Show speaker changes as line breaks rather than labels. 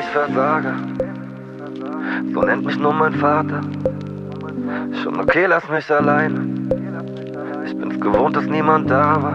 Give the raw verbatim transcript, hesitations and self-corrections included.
ich versage. So nennt mich nur mein Vater. Schon okay, lass mich alleine. Ich bin's gewohnt, dass niemand da war.